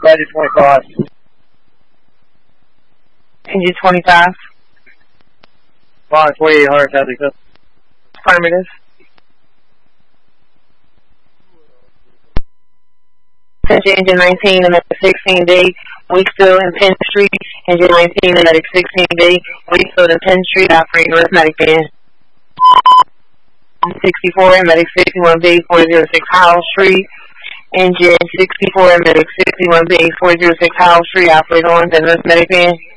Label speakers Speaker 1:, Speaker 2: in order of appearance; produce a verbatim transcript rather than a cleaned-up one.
Speaker 1: Budget twenty-five.
Speaker 2: Engine twenty-five.
Speaker 1: Line twenty-eight hundred, Southeast.
Speaker 2: Affirmative. Attention engine nineteen and medic sixteen B, Wakefield and Penn Street. Engine nineteen and medic sixteen B, Wakefield and Penn Street, operating arithmetic band. sixty-four and medic sixty-one B, four oh six Howell Street. Engine sixty-four and medic sixty-one B, four oh six Howell Street, operating on the arithmetic band.